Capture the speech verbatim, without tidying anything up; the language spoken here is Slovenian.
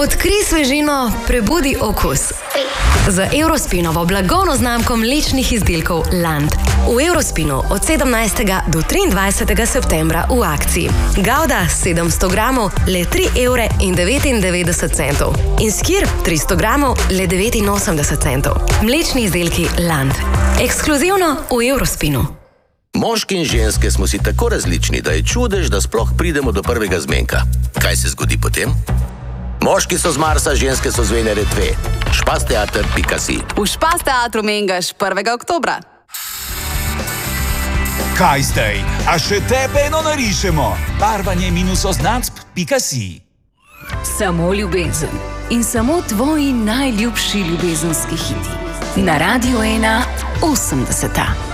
Odkrij svežino, prebudi okus. Z Eurospinovo blagovno znamko mlečnih izdelkov Land. V Eurospinu od sedemnajstega do triindvajsetega septembra v akciji. Gouda sedemsto gramov le tri evre in devetindevetdeset centov. In skir tristo gramov le devetinosemdeset centov. Mlečni izdelki Land. Ekskluzivno v Eurospinu. Moški in ženske smo si tako različni, da je čudež, da sploh pridemo do prvega zmenka. Kaj se zgodi potem? Moški so z Marsa, ženske so z Venere dve. Špasteater pika si. V Špasteatru Mengaš prvega oktobra. Kaj zdaj? A še tebe eno narišemo? Barvanje minus oznacb pika si. Samo ljubezen in samo tvoji najljubši ljubezenski hiti. Na Radio ena osemdeseta.